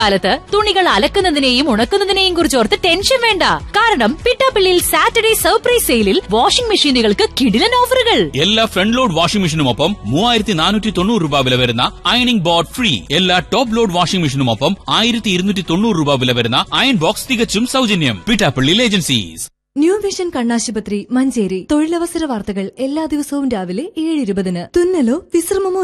കാലത്ത് തുണികൾ അലക്കുന്നതിനെയും ഉണക്കുന്നതിനെയും കുറിച്ചോർത്ത് ടെൻഷൻ വേണ്ട. കാരണം പിട്ടാപ്പിള്ളിയിൽ സാറ്റർഡേ സർപ്രൈസ് സെയിലിൽ വാഷിംഗ് മെഷീനുകൾക്ക് കിടിലൻ ഓഫറുകൾ. എല്ലാ ഫ്രണ്ട് ലോഡ് വാഷിംഗ് മെഷീനുമൊപ്പം 3490 രൂപ വില വരുന്ന അയണിംഗ് ബോർഡ് ഫ്രീ. എല്ലാ ടോപ്പ് ലോഡ് വാഷിംഗ് മെഷീനുമൊപ്പം 1290 രൂപ വില വരുന്ന അയൺ ബോക്സ് തികച്ചും സൗജന്യം. പിട്ടാപ്പിള്ളിയിൽ ഏജൻസീസ്. ന്യൂ വിഷൻ കണ്ണാശുപത്രി മഞ്ചേരി. തൊഴിലവസര വാർത്തകൾ എല്ലാ ദിവസവും രാവിലെ 7:20. തുന്നലോ വിശ്രമമോ